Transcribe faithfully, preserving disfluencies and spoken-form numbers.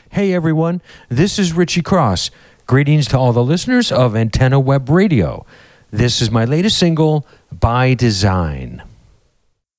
Hey everyone, this is Richie Cross. Greetings to all the listeners of Antenna Web Radio. This is my latest single, By Design.